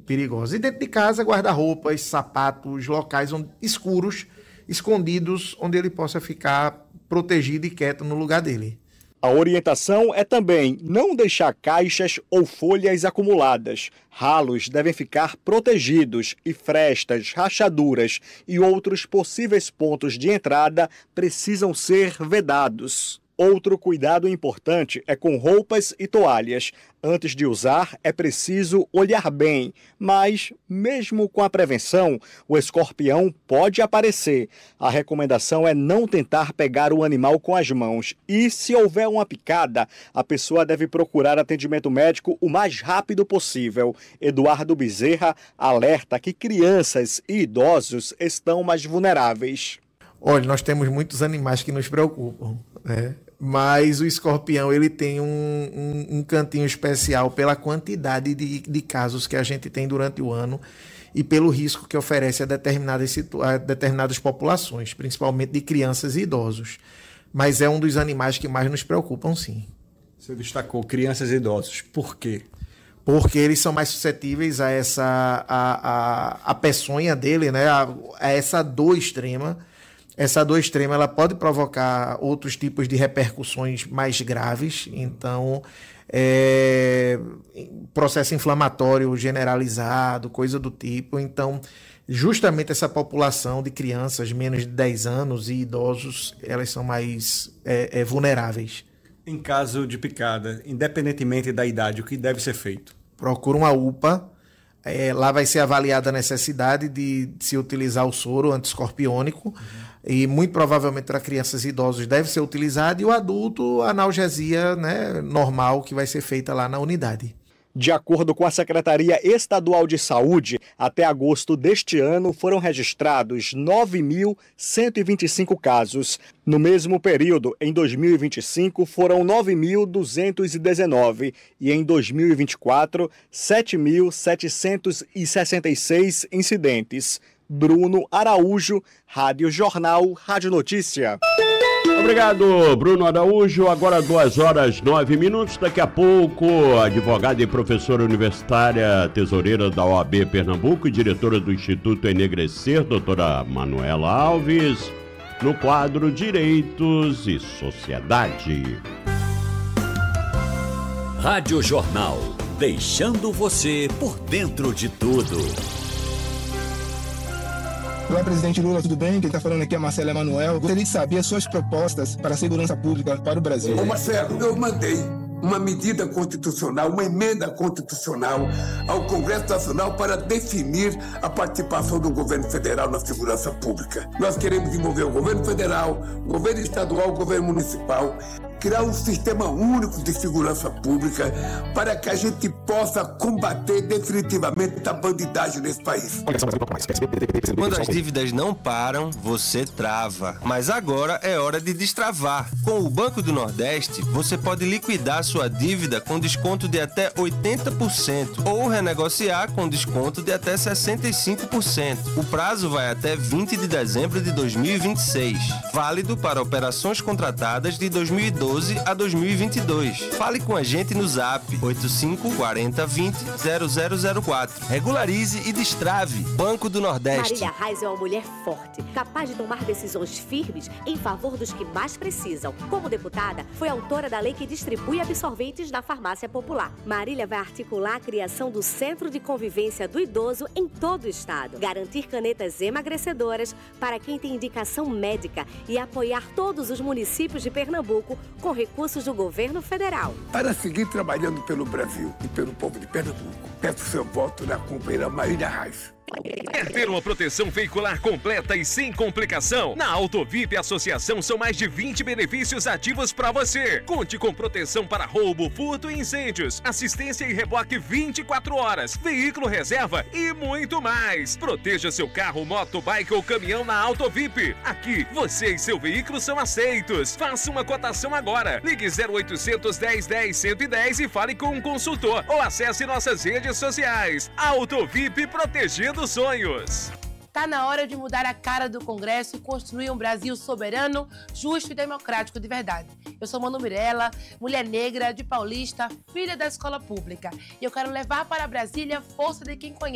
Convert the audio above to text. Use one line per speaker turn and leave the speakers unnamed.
perigosos. E dentro de casa, guarda-roupas, sapatos, locais escuros, escondidos, onde ele possa ficar protegido e quieto no lugar dele.
A orientação é também não deixar caixas ou folhas acumuladas. Ralos devem ficar protegidos e frestas, rachaduras e outros possíveis pontos de entrada precisam ser vedados. Outro cuidado importante é com roupas e toalhas. Antes de usar, é preciso olhar bem, mas, mesmo com a prevenção, o escorpião pode aparecer. A recomendação é não tentar pegar o animal com as mãos e, se houver uma picada, a pessoa deve procurar atendimento médico o mais rápido possível. Eduardo Bezerra alerta que crianças e idosos estão mais vulneráveis.
Olha, nós temos muitos animais que nos preocupam, né? Mas o escorpião ele tem um cantinho especial pela quantidade de casos que a gente tem durante o ano e pelo risco que oferece a determinadas populações, principalmente de crianças e idosos. Mas é um dos animais que mais nos preocupam, sim.
Você destacou crianças e idosos. Por quê?
Porque eles são mais suscetíveis a a peçonha dele, né? A essa dor extrema. Essa dor extrema ela pode provocar outros tipos de repercussões mais graves, então processo inflamatório generalizado, coisa do tipo. Então, justamente essa população de crianças menos de 10 anos e idosos, elas são mais vulneráveis.
Em caso de picada, independentemente da idade, o que deve ser feito?
Procura uma UPA. Lá vai ser avaliada a necessidade de se utilizar o soro antiescorpiônico e muito provavelmente para crianças e idosos deve ser utilizado e o adulto a analgesia, né, normal que vai ser feita lá na unidade.
De acordo com a Secretaria Estadual de Saúde, até agosto deste ano foram registrados 9.125 casos. No mesmo período, em 2025, foram 9.219 e em 2024, 7.766 incidentes. Bruno Araújo, Rádio Jornal, Rádio Notícia.
Obrigado, Bruno Araújo. Agora 2h09. Daqui a pouco, advogada e professora universitária, tesoureira da OAB Pernambuco e diretora do Instituto Enegrecer, doutora Manuela Alves, no quadro Direitos e Sociedade.
Rádio Jornal, deixando você por dentro de tudo.
Olá, presidente Lula, tudo bem? Quem está falando aqui é Marcelo Emanuel. Gostaria de saber as suas propostas para a segurança pública para o Brasil.
Ô Marcelo, eu mandei uma medida constitucional, uma emenda constitucional ao Congresso Nacional para definir a participação do governo federal na segurança pública. Nós queremos envolver o governo federal, o governo estadual, o governo municipal, criar um sistema único de segurança pública para que a gente possa combater definitivamente a bandidagem nesse país.
Quando as dívidas não param, você trava. Mas agora é hora de destravar. Com o Banco do Nordeste, você pode liquidar sua dívida com desconto de até 80% ou renegociar com desconto de até 65%. O prazo vai até 20 de dezembro de 2026. Válido para operações contratadas de 2012 a 2022. Fale com a gente no Zap 85 40 20 0004. Regularize e destrave. Banco do Nordeste.
Marília Reis é uma mulher forte, capaz de tomar decisões firmes em favor dos que mais precisam. Como deputada, foi autora da lei que distribui absorventes na farmácia popular. Marília vai articular a criação do Centro de Convivência do Idoso em todo o estado, garantir canetas emagrecedoras para quem tem indicação médica e apoiar todos os municípios de Pernambuco com recursos do governo federal.
Para seguir trabalhando pelo Brasil e pelo povo de Pernambuco, peço seu voto na companheira Marília Reis.
Quer ter uma proteção veicular completa e sem complicação? Na Autovip Associação são mais de 20 benefícios ativos para você. Conte com proteção para roubo, furto e incêndios, assistência e reboque 24 horas, veículo reserva e muito mais. Proteja seu carro, moto, bike ou caminhão na Autovip. Aqui, você e seu veículo são aceitos. Faça uma cotação agora. Ligue 0800 10 10 110 e fale com um consultor ou acesse nossas redes sociais. Autovip, protegendo sonhos.
Tá na hora de mudar a cara do Congresso e construir um Brasil soberano, justo e democrático de verdade. Eu sou Manu Mirella, mulher negra de Paulista, filha da escola pública. E eu quero levar para Brasília a força de quem conhece